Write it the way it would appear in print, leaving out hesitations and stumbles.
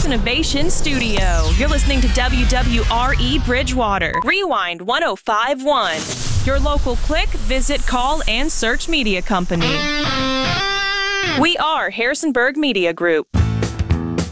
Innovation Studio. You're listening to WWRE Bridgewater. Rewind 105.1. Your local click, visit, call, and search media company. We are Harrisonburg Media Group.